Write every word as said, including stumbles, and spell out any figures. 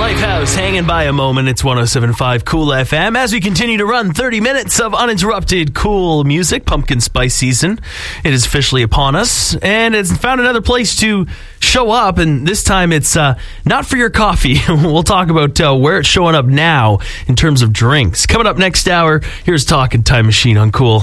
Lifehouse, hanging by a moment. It's one oh seven point five Cool F M. As we continue to run thirty minutes of uninterrupted cool music, pumpkin spice season, it is officially upon us, and it's found another place to show up, and this time it's uh, not for your coffee. We'll talk about uh, where it's showing up now in terms of drinks. Coming up next hour, here's Talkin' Time Machine on Cool.